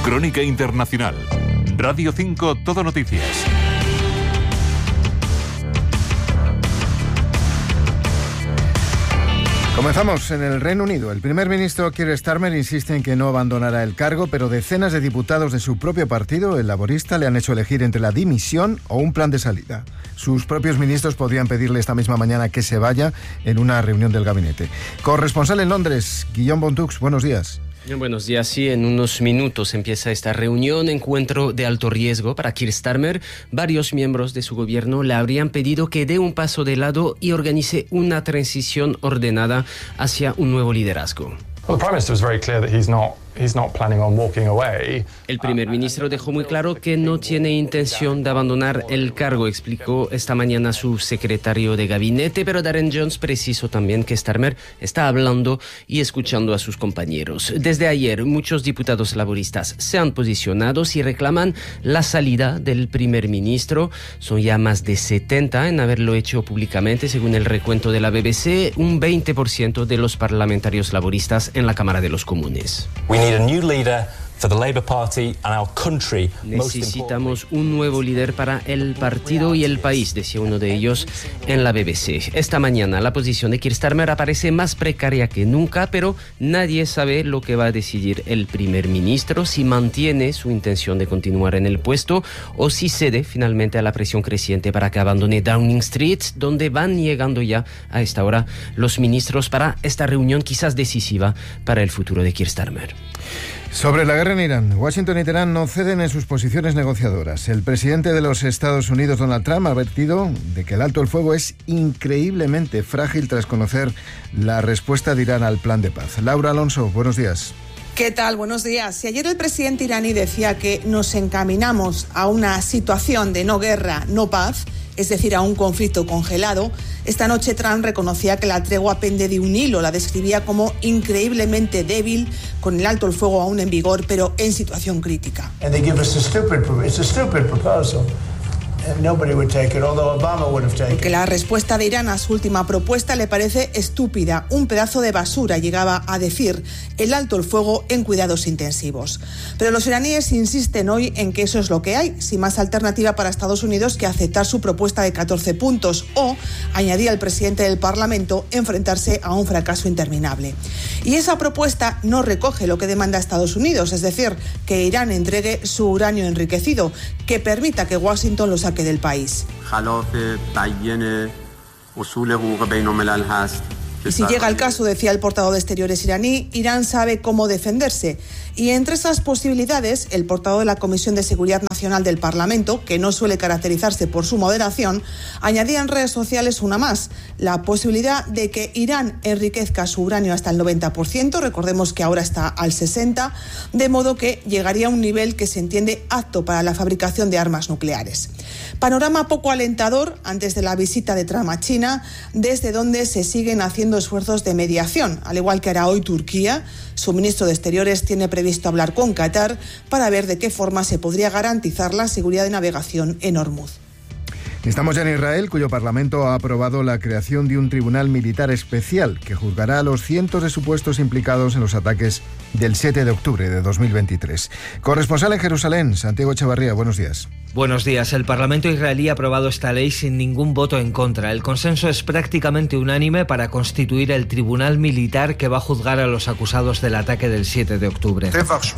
Crónica Internacional. Radio 5 Todo Noticias. Comenzamos en el Reino Unido. El primer ministro Keir Starmer insiste en que no abandonará el cargo, pero decenas de diputados de su propio partido, el laborista, le han hecho elegir entre la dimisión o un plan de salida. Sus propios ministros podrían pedirle esta misma mañana que se vaya en una reunión del gabinete. Corresponsal en Londres, Guillaume Bontux, buenos días. Buenos días. Sí, en unos minutos empieza esta reunión, encuentro de alto riesgo para Keir Starmer. Varios miembros de su gobierno le habrían pedido que dé un paso de lado y organice una transición ordenada hacia un nuevo liderazgo. El primer ministro dejó muy claro que no tiene intención de abandonar el cargo, explicó esta mañana su secretario de gabinete, pero Darren Jones precisó también que Starmer está hablando y escuchando a sus compañeros. Desde ayer, muchos diputados laboristas se han posicionado y reclaman la salida del primer ministro. Son ya más de 70 en haberlo hecho públicamente, según el recuento de la BBC, un 20% de los parlamentarios laboristas en la Cámara de los Comunes. Necesitamos un nuevo líder para el partido y el país, decía uno de ellos en la BBC. Esta mañana la posición de Keir Starmer aparece más precaria que nunca, pero nadie sabe lo que va a decidir el primer ministro, si mantiene su intención de continuar en el puesto o si cede finalmente a la presión creciente para que abandone Downing Street, donde van llegando ya a esta hora los ministros para esta reunión quizás decisiva para el futuro de Keir Starmer. Sobre la guerra en Irán, Washington y Teherán no ceden en sus posiciones negociadoras. El presidente de los Estados Unidos, Donald Trump, ha advertido de que el alto el fuego es increíblemente frágil tras conocer la respuesta de Irán al plan de paz. Laura Alonso, buenos días. ¿Qué tal? Buenos días. Si ayer el presidente iraní decía que nos encaminamos a una situación de no guerra, no paz, es decir, a un conflicto congelado, esta noche Trump reconocía que la tregua pende de un hilo, la describía como increíblemente débil, con el alto el fuego aún en vigor, pero en situación crítica. Porque la respuesta de Irán a su última propuesta le parece estúpida, un pedazo de basura, llegaba a decir, el alto el fuego en cuidados intensivos. Pero los iraníes insisten hoy en que eso es lo que hay, sin más alternativa para Estados Unidos que aceptar su propuesta de 14 puntos o, añadía el presidente del Parlamento, enfrentarse a un fracaso interminable. Y esa propuesta no recoge lo que demanda Estados Unidos, es decir, que Irán entregue su uranio enriquecido, que permita que Washington lo saque del país. Y si llega el caso, decía el portavoz de Exteriores iraní, Irán sabe cómo defenderse. Y entre esas posibilidades, el portavoz de la Comisión de Seguridad Nacional del Parlamento, que no suele caracterizarse por su moderación, añadía en redes sociales una más, la posibilidad de que Irán enriquezca su uranio hasta el 90%, recordemos que ahora está al 60%, de modo que llegaría a un nivel que se entiende apto para la fabricación de armas nucleares. Panorama poco alentador antes de la visita de Trump a China, desde donde se siguen haciendo esfuerzos de mediación, al igual que hará hoy Turquía. Su ministro de Exteriores tiene previsto hablar con Qatar para ver de qué forma se podría garantizar la seguridad de navegación en Hormuz. Estamos ya en Israel, cuyo Parlamento ha aprobado la creación de un tribunal militar especial que juzgará a los cientos de supuestos implicados en los ataques del 7 de octubre de 2023. Corresponsal en Jerusalén, Santiago Echevarría, buenos días. Buenos días. El Parlamento israelí ha aprobado esta ley sin ningún voto en contra. El consenso es prácticamente unánime para constituir el tribunal militar que va a juzgar a los acusados del ataque del 7 de octubre.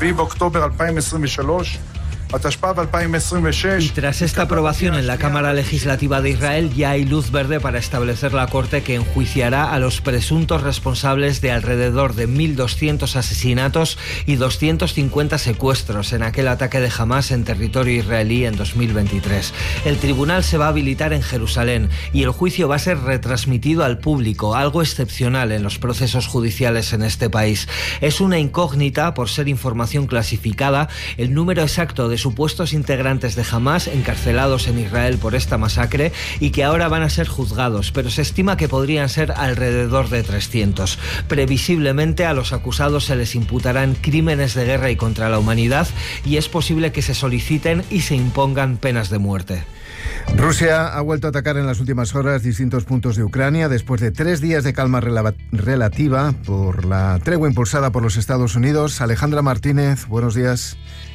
Y tras esta aprobación en la Cámara Legislativa de Israel ya hay luz verde para establecer la Corte que enjuiciará a los presuntos responsables de alrededor de 1.200 asesinatos y 250 secuestros en aquel ataque de Hamás en territorio israelí en 2023. El tribunal se va a habilitar en Jerusalén y el juicio va a ser retransmitido al público, algo excepcional en los procesos judiciales en este país. Es una incógnita, por ser información clasificada, el número exacto de supuestos integrantes de Hamás encarcelados en Israel por esta masacre y que ahora van a ser juzgados, pero se estima que podrían ser alrededor de 300. Previsiblemente a los acusados se les imputarán crímenes de guerra y contra la humanidad y es posible que se soliciten y se impongan penas de muerte. Rusia ha vuelto a atacar en las últimas horas distintos puntos de Ucrania después de 3 días de calma relativa por la tregua impulsada por los Estados Unidos. Alejandra Martínez, buenos días.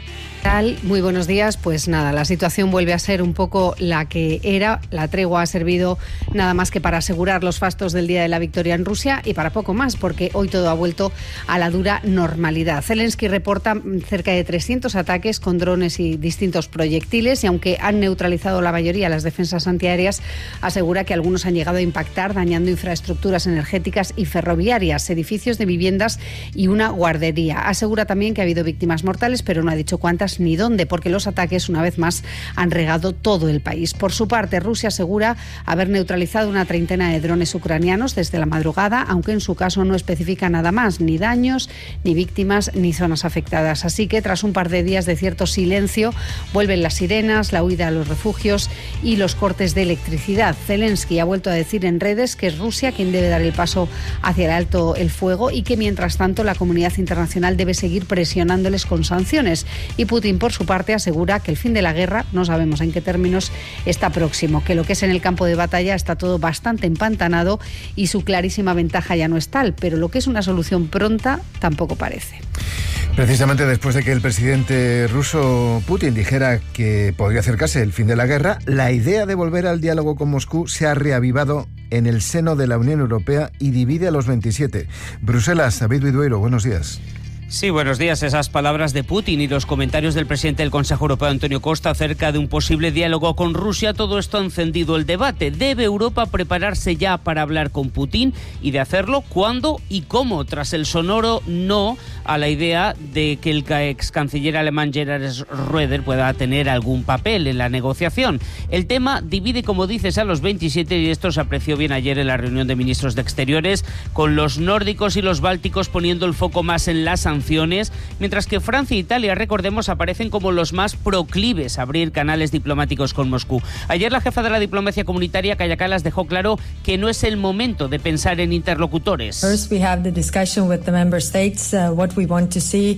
Muy buenos días. Pues nada, la situación vuelve a ser un poco la que era. La tregua ha servido nada más que para asegurar los fastos del Día de la Victoria en Rusia y para poco más, porque hoy todo ha vuelto a la dura normalidad. Zelensky reporta cerca de 300 ataques con drones y distintos proyectiles y aunque han neutralizado la mayoría las defensas antiaéreas, asegura que algunos han llegado a impactar dañando infraestructuras energéticas y ferroviarias, edificios de viviendas y una guardería. Asegura también que ha habido víctimas mortales, pero no ha dicho cuántas ni dónde, porque los ataques, una vez más, han regado todo el país. Por su parte, Rusia asegura haber neutralizado una treintena de drones ucranianos desde la madrugada, aunque en su caso no especifica nada más, ni daños, ni víctimas, ni zonas afectadas. Así que, tras un par de días de cierto silencio, vuelven las sirenas, la huida a los refugios y los cortes de electricidad. Zelensky ha vuelto a decir en redes que es Rusia quien debe dar el paso hacia el alto el fuego y que, mientras tanto, la comunidad internacional debe seguir presionándoles con sanciones. Y Putin, por su parte, asegura que el fin de la guerra, no sabemos en qué términos, está próximo, que lo que es en el campo de batalla está todo bastante empantanado y su clarísima ventaja ya no es tal, pero lo que es una solución pronta tampoco parece. Precisamente después de que el presidente ruso Putin dijera que podría acercarse el fin de la guerra, la idea de volver al diálogo con Moscú se ha reavivado en el seno de la Unión Europea y divide a los 27. Bruselas, David Vidueiro, buenos días. Sí, buenos días. Esas palabras de Putin y los comentarios del presidente del Consejo Europeo, Antonio Costa, acerca de un posible diálogo con Rusia, todo esto ha encendido el debate. ¿Debe Europa prepararse ya para hablar con Putin? Y de hacerlo, ¿cuándo y cómo? Tras el sonoro no a la idea de que el ex canciller alemán Gerhard Schröder pueda tener algún papel en la negociación. El tema divide, como dices, a los 27 y esto se apreció bien ayer en la reunión de ministros de Exteriores, con los nórdicos y los bálticos poniendo el foco más en las sanciones, mientras que Francia e Italia, recordemos, aparecen como los más proclives a abrir canales diplomáticos con Moscú. Ayer la jefa de la diplomacia comunitaria, Kaja Kallas, dejó claro que no es el momento de pensar en interlocutores. First we have the discussion with the member states, what we want to see,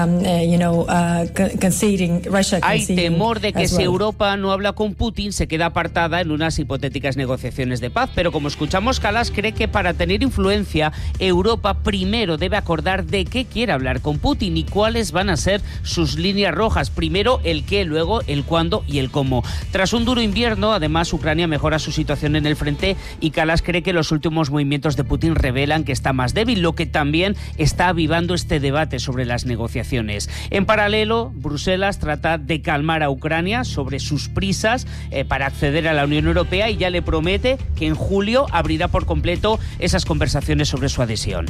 conceding, Russia conceding. Hay temor de que si well. Europa no habla con Putin se queda apartada en unas hipotéticas negociaciones de paz, pero como escuchamos, Kallas cree que para tener influencia Europa primero debe acordar de qué quiere hablar con Putin y cuáles van a ser sus líneas rojas. Primero el qué, luego el cuándo y el cómo. Tras un duro invierno, además, Ucrania mejora su situación en el frente y Kallas cree que los últimos movimientos de Putin revelan que está más débil, lo que también está avivando este debate sobre las negociaciones. En paralelo, Bruselas trata de calmar a Ucrania sobre sus prisas para acceder a la Unión Europea y ya le promete que en julio abrirá por completo esas conversaciones sobre su adhesión.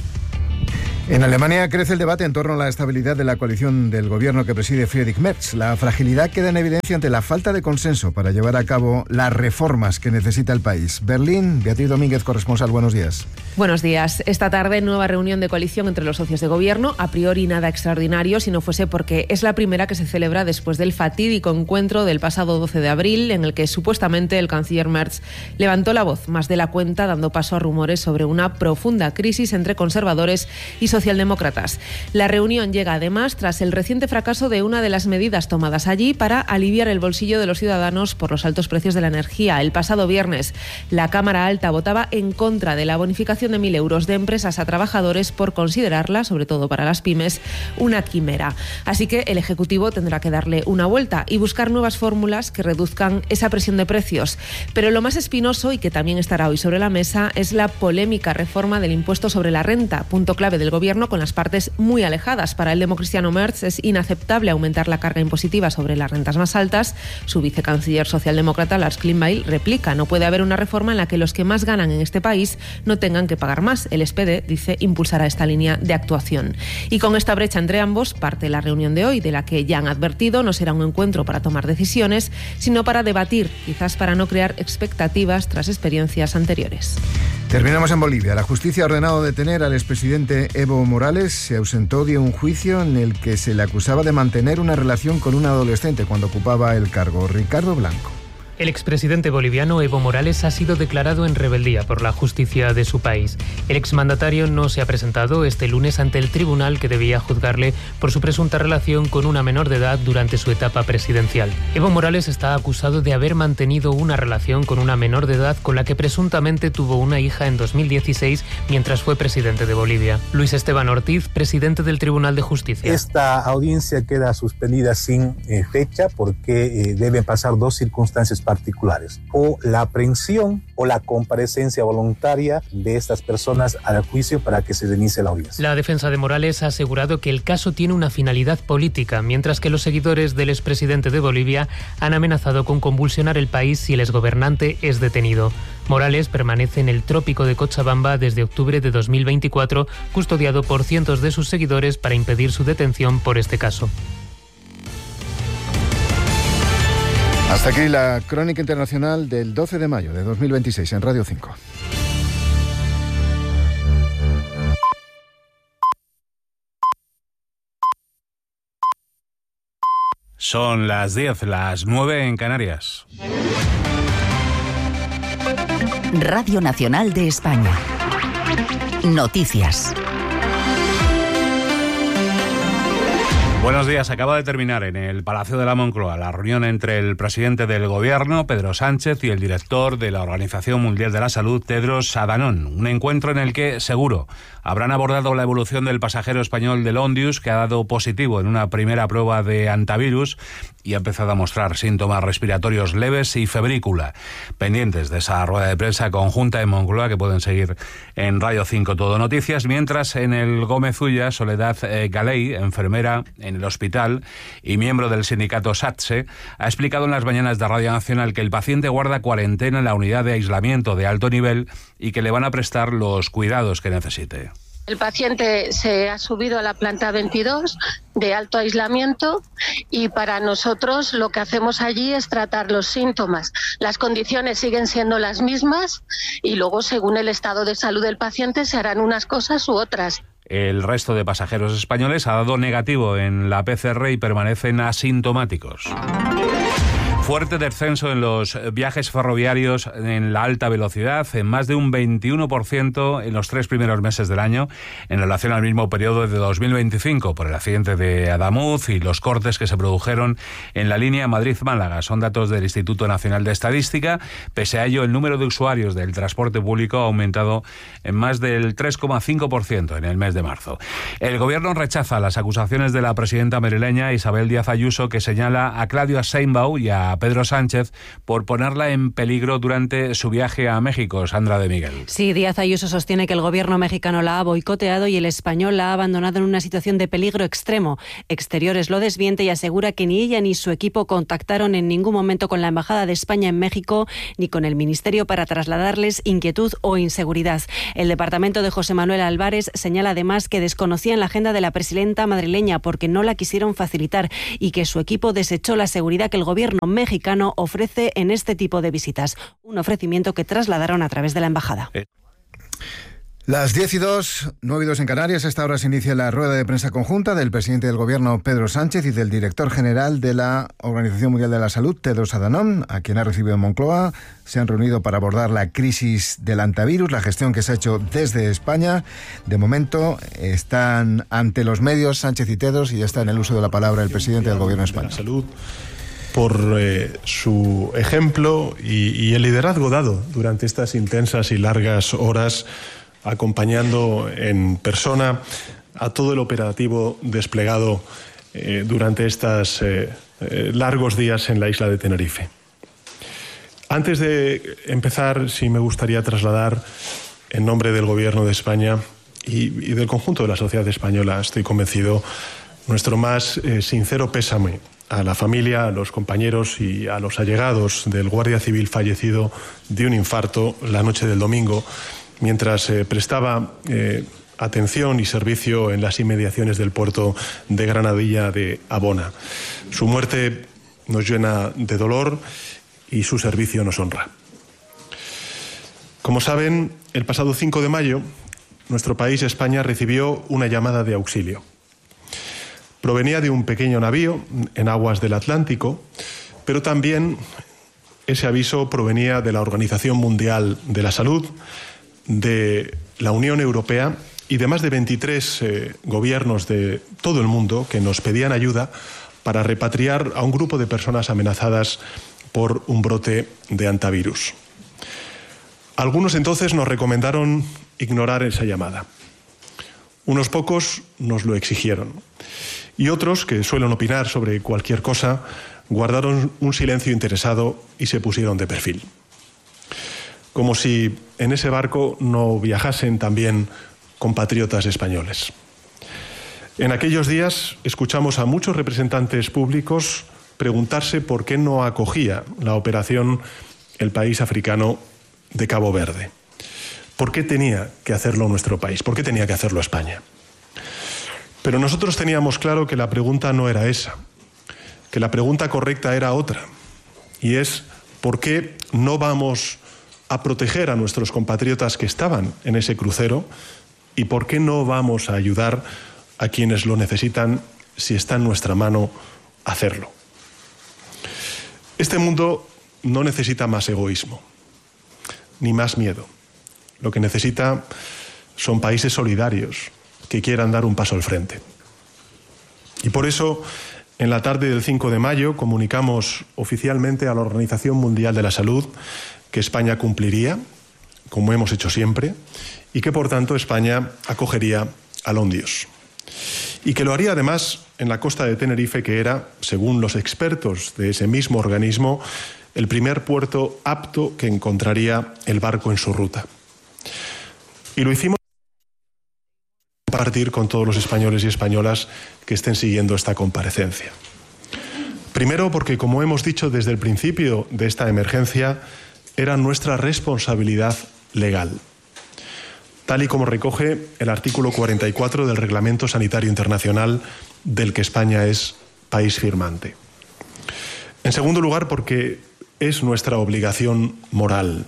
En Alemania crece el debate en torno a la estabilidad de la coalición del gobierno que preside Friedrich Merz. La fragilidad queda en evidencia ante la falta de consenso para llevar a cabo las reformas que necesita el país. Berlín, Beatriz Domínguez, corresponsal, buenos días. Buenos días. Esta tarde, nueva reunión de coalición entre los socios de gobierno. A priori nada extraordinario, si no fuese porque es la primera que se celebra después del fatídico encuentro del pasado 12 de abril, en el que supuestamente el canciller Merz levantó la voz más de la cuenta, dando paso a rumores sobre una profunda crisis entre conservadores y socialdemócratas. La reunión llega además tras el reciente fracaso de una de las medidas tomadas allí para aliviar el bolsillo de los ciudadanos por los altos precios de la energía. El pasado viernes, la Cámara Alta votaba en contra de la bonificación de 1.000 euros de empresas a trabajadores por considerarla, sobre todo para las pymes, una quimera. Así que el Ejecutivo tendrá que darle una vuelta y buscar nuevas fórmulas que reduzcan esa presión de precios. Pero lo más espinoso, y que también estará hoy sobre la mesa, es la polémica reforma del impuesto sobre la renta, punto clave del gobierno con las partes muy alejadas. Para el democristiano Merz es inaceptable aumentar la carga impositiva sobre las rentas más altas. Su vicecanciller socialdemócrata, Lars Klingbeil, replica: no puede haber una reforma en la que los que más ganan en este país no tengan que pagar más. El SPD, dice, impulsará esta línea de actuación. Y con esta brecha entre ambos parte la reunión de hoy, de la que ya han advertido no será un encuentro para tomar decisiones, sino para debatir, quizás para no crear expectativas tras experiencias anteriores. Terminamos en Bolivia. La justicia ha ordenado detener al expresidente Evo Morales. Se ausentó de un juicio en el que se le acusaba de mantener una relación con un adolescente cuando ocupaba el cargo. Ricardo Blanco. El expresidente boliviano Evo Morales ha sido declarado en rebeldía por la justicia de su país. El exmandatario no se ha presentado este lunes ante el tribunal que debía juzgarle por su presunta relación con una menor de edad durante su etapa presidencial. Evo Morales está acusado de haber mantenido una relación con una menor de edad con la que presuntamente tuvo una hija en 2016 mientras fue presidente de Bolivia. Luis Esteban Ortiz, presidente del Tribunal de Justicia. Esta audiencia queda suspendida sin fecha porque deben pasar dos circunstancias particulares: o la aprehensión o la comparecencia voluntaria de estas personas al juicio para que se reinicie la audiencia. La defensa de Morales ha asegurado que el caso tiene una finalidad política, mientras que los seguidores del expresidente de Bolivia han amenazado con convulsionar el país si el exgobernante es detenido. Morales permanece en el trópico de Cochabamba desde octubre de 2024, custodiado por cientos de sus seguidores para impedir su detención por este caso. Hasta aquí la crónica internacional del 12 de mayo de 2026 en Radio 5. Son las 10, las 9 en Canarias. Radio Nacional de España. Noticias. Buenos días. Acaba de terminar en el Palacio de la Moncloa la reunión entre el presidente del Gobierno, Pedro Sánchez, y el director de la Organización Mundial de la Salud, Tedros Adhanom. Un encuentro en el que, seguro, habrán abordado la evolución del pasajero español del Ondius, que ha dado positivo en una primera prueba de antivirus y ha empezado a mostrar síntomas respiratorios leves y febrícula. Pendientes de esa rueda de prensa conjunta en Moncloa, que pueden seguir en Radio 5 Todo Noticias, mientras en el Gómez Ulla, Soledad Galey, enfermera en el hospital y miembro del sindicato SATSE, ha explicado en las mañanas de Radio Nacional que el paciente guarda cuarentena en la unidad de aislamiento de alto nivel y que le van a prestar los cuidados que necesite. El paciente se ha subido a la planta 22 de alto aislamiento y para nosotros lo que hacemos allí es tratar los síntomas. Las condiciones siguen siendo las mismas y luego, según el estado de salud del paciente, se harán unas cosas u otras. El resto de pasajeros españoles ha dado negativo en la PCR y permanecen asintomáticos. Fuerte descenso en los viajes ferroviarios en la alta velocidad, en más de un 21% en los 3 primeros meses del año, en relación al mismo periodo de 2025, por el accidente de Adamuz y los cortes que se produjeron en la línea Madrid-Málaga. Son datos del Instituto Nacional de Estadística. Pese a ello, el número de usuarios del transporte público ha aumentado en más del 3,5% en el mes de marzo. El Gobierno rechaza las acusaciones de la presidenta madrileña Isabel Díaz Ayuso, que señala a Claudia Sheinbaum y a Pedro Sánchez por ponerla en peligro durante su viaje a México. Sandra de Miguel. Sí, Díaz Ayuso sostiene que el gobierno mexicano la ha boicoteado y el español la ha abandonado en una situación de peligro extremo. Exteriores lo desmiente y asegura que ni ella ni su equipo contactaron en ningún momento con la Embajada de España en México ni con el Ministerio para trasladarles inquietud o inseguridad. El departamento de José Manuel Álvarez señala además que desconocían la agenda de la presidenta madrileña porque no la quisieron facilitar y que su equipo desechó la seguridad que el gobierno mexicano ofrece en este tipo de visitas, un ofrecimiento que trasladaron a través de la embajada. Las 10:02, 9:02 en Canarias. A esta hora se inicia la rueda de prensa conjunta del presidente del Gobierno, Pedro Sánchez, y del director general de la Organización Mundial de la Salud, Tedros Adhanom, a quien ha recibido en Moncloa. Se han reunido para abordar la crisis del antivirus, la gestión que se ha hecho desde España. De momento están ante los medios Sánchez y Tedros y ya está en el uso de la palabra el presidente del Gobierno español. Por su ejemplo y el liderazgo dado durante estas intensas y largas horas, acompañando en persona a todo el operativo desplegado durante estos largos días en la isla de Tenerife. Antes de empezar, sí me gustaría trasladar, en nombre del Gobierno de España y del conjunto de la sociedad española, estoy convencido, nuestro más sincero pésame a la familia, a los compañeros y a los allegados del guardia civil fallecido de un infarto la noche del domingo, mientras prestaba atención y servicio en las inmediaciones del puerto de Granadilla de Abona. Su muerte nos llena de dolor y su servicio nos honra. Como saben, el pasado 5 de mayo, nuestro país, España, recibió una llamada de auxilio. Provenía de un pequeño navío en aguas del Atlántico, pero también ese aviso provenía de la Organización Mundial de la Salud, de la Unión Europea y de más de 23 gobiernos de todo el mundo que nos pedían ayuda para repatriar a un grupo de personas amenazadas por un brote de hantavirus. Algunos entonces nos recomendaron ignorar esa llamada. Unos pocos nos lo exigieron y otros, que suelen opinar sobre cualquier cosa, guardaron un silencio interesado y se pusieron de perfil. Como si en ese barco no viajasen también compatriotas españoles. En aquellos días escuchamos a muchos representantes públicos preguntarse por qué no acogía la operación el país africano de Cabo Verde. ¿Por qué tenía que hacerlo nuestro país? ¿Por qué tenía que hacerlo España? Pero nosotros teníamos claro que la pregunta no era esa, que la pregunta correcta era otra, y es ¿por qué no vamos a proteger a nuestros compatriotas que estaban en ese crucero y por qué no vamos a ayudar a quienes lo necesitan si está en nuestra mano hacerlo? Este mundo no necesita más egoísmo, ni más miedo. Lo que necesita son países solidarios que quieran dar un paso al frente. Y por eso, en la tarde del 5 de mayo, comunicamos oficialmente a la Organización Mundial de la Salud que España cumpliría, como hemos hecho siempre, y que, por tanto, España acogería al Ondios. Y que lo haría, además, en la costa de Tenerife, que era, según los expertos de ese mismo organismo, el primer puerto apto que encontraría el barco en su ruta. Y lo hicimos para compartir con todos los españoles y españolas que estén siguiendo esta comparecencia. Primero, porque, como hemos dicho desde el principio de esta emergencia, era nuestra responsabilidad legal, tal y como recoge el artículo 44 del Reglamento Sanitario Internacional, del que España es país firmante. En segundo lugar, porque es nuestra obligación moral.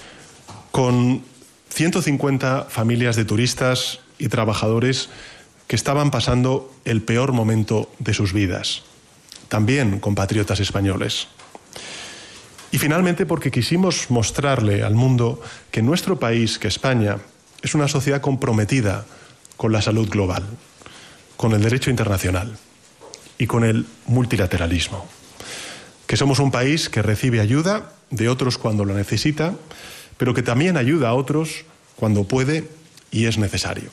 Con 150 familias de turistas y trabajadores que estaban pasando el peor momento de sus vidas, también compatriotas españoles. Y finalmente, porque quisimos mostrarle al mundo que nuestro país, que España, es una sociedad comprometida con la salud global, con el derecho internacional y con el multilateralismo. Que somos un país que recibe ayuda de otros cuando lo necesita, pero que también ayuda a otros cuando puede y es necesario.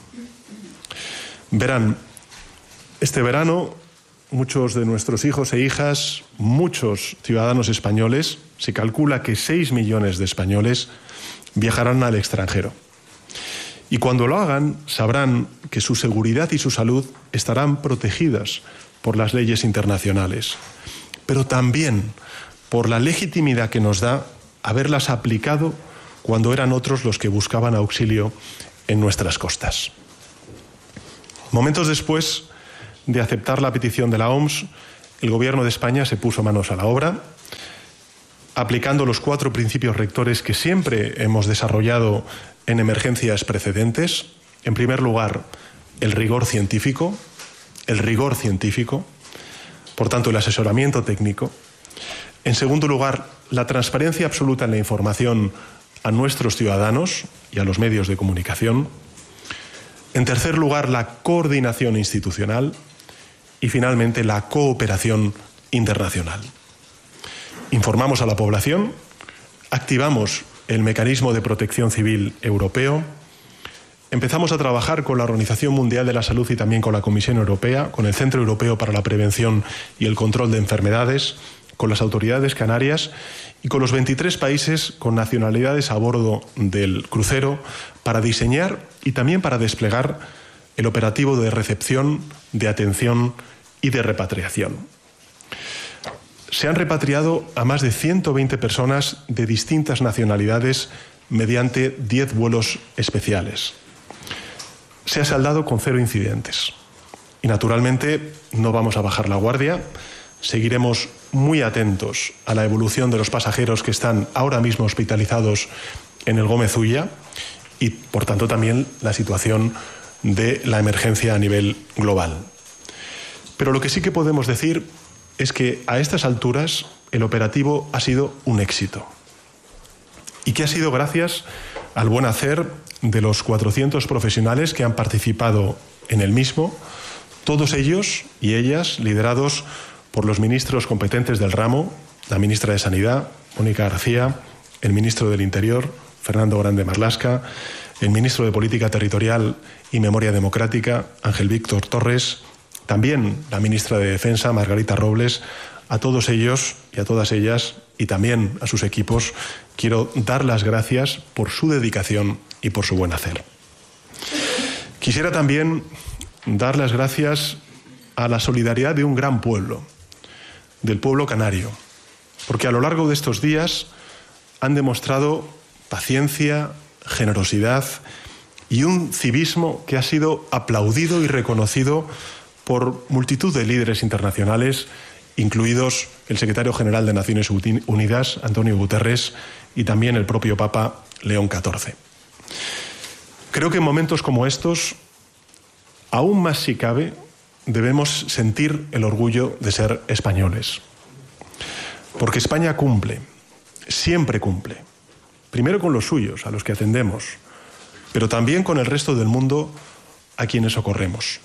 Verán, este verano muchos de nuestros hijos e hijas, muchos ciudadanos españoles, se calcula que 6 millones de españoles viajarán al extranjero. Y cuando lo hagan, sabrán que su seguridad y su salud estarán protegidas por las leyes internacionales, pero también por la legitimidad que nos da haberlas aplicado cuando eran otros los que buscaban auxilio en nuestras costas. Momentos después de aceptar la petición de la OMS, el Gobierno de España se puso manos a la obra, aplicando los 4 principios rectores que siempre hemos desarrollado en emergencias precedentes. En primer lugar, el rigor científico, por tanto, el asesoramiento técnico. En segundo lugar, la transparencia absoluta en la información a nuestros ciudadanos y a los medios de comunicación. En tercer lugar, la coordinación institucional. Y finalmente, la cooperación internacional. Informamos a la población, activamos el mecanismo de protección civil europeo, empezamos a trabajar con la Organización Mundial de la Salud y también con la Comisión Europea, con el Centro Europeo para la Prevención y el Control de Enfermedades, con las autoridades canarias y con los 23 países con nacionalidades a bordo del crucero para diseñar y también para desplegar el operativo de recepción, de atención y de repatriación. Se han repatriado a más de 120 personas de distintas nacionalidades mediante 10 vuelos especiales. Se ha saldado con 0 incidentes. Y naturalmente no vamos a bajar la guardia. Seguiremos muy atentos a la evolución de los pasajeros que están ahora mismo hospitalizados en el Gómez Ulla y, por tanto, también la situación de la emergencia a nivel global. Pero lo que sí que podemos decir es que a estas alturas el operativo ha sido un éxito y que ha sido gracias al buen hacer de los 400 profesionales que han participado en el mismo, todos ellos y ellas liderados por los ministros competentes del ramo, la ministra de Sanidad, Mónica García, el ministro del Interior, Fernando Grande Marlaska, el ministro de Política Territorial y Memoria Democrática, Ángel Víctor Torres, también la ministra de Defensa, Margarita Robles. A todos ellos y a todas ellas, y también a sus equipos, quiero dar las gracias por su dedicación y por su buen hacer. Quisiera también dar las gracias a la solidaridad de un gran pueblo, del pueblo canario, porque a lo largo de estos días han demostrado paciencia, generosidad y un civismo que ha sido aplaudido y reconocido por multitud de líderes internacionales, incluidos el secretario general de Naciones Unidas, Antonio Guterres, y también el propio Papa León XIV. Creo que en momentos como estos, aún más si cabe, debemos sentir el orgullo de ser españoles. Porque España cumple, siempre cumple. Primero con los suyos, a los que atendemos, pero también con el resto del mundo a quienes socorremos.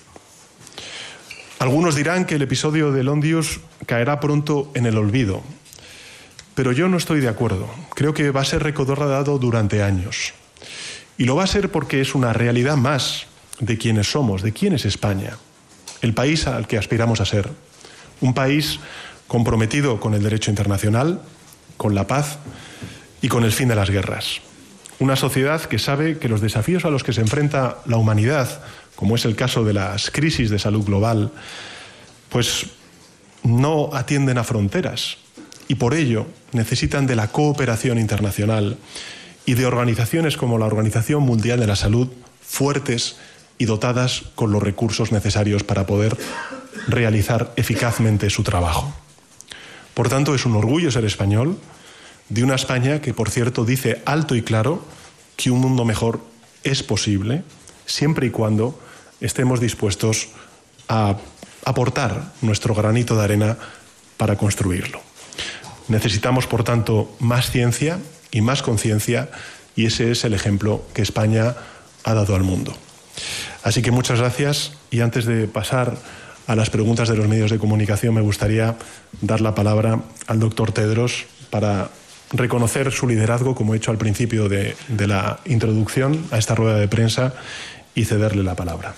Algunos dirán que el episodio del Ondius caerá pronto en el olvido, pero yo no estoy de acuerdo. Creo que va a ser recordado durante años. Y lo va a ser porque es una realidad más de quiénes somos, de quién es España, el país al que aspiramos a ser. Un país comprometido con el derecho internacional, con la paz y con el fin de las guerras. Una sociedad que sabe que los desafíos a los que se enfrenta la humanidad, como es el caso de las crisis de salud global, pues no atienden a fronteras y por ello necesitan de la cooperación internacional y de organizaciones como la Organización Mundial de la Salud fuertes y dotadas con los recursos necesarios para poder realizar eficazmente su trabajo. Por tanto, es un orgullo ser español, de una España que, por cierto, dice alto y claro que un mundo mejor es posible, siempre y cuando estemos dispuestos a aportar nuestro granito de arena para construirlo. Necesitamos, por tanto, más ciencia y más conciencia, y ese es el ejemplo que España ha dado al mundo. Así que muchas gracias, y antes de pasar a las preguntas de los medios de comunicación, me gustaría dar la palabra al doctor Tedros para reconocer su liderazgo, como he hecho al principio de la introducción a esta rueda de prensa, y cederle la palabra.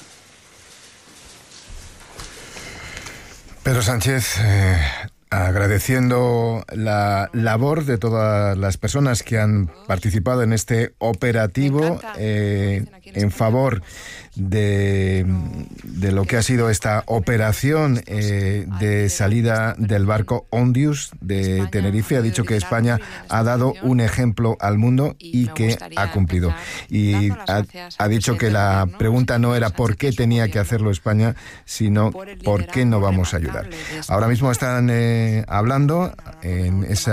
Pedro Sánchez, agradeciendo la labor de todas las personas que han participado en este operativo en favor de lo que ha sido esta operación de salida del barco Ondius de Tenerife. Ha dicho que España ha dado un ejemplo al mundo y que ha cumplido. Y ha dicho que la pregunta no era por qué tenía que hacerlo España, sino por qué no vamos a ayudar. Ahora mismo están hablando en esa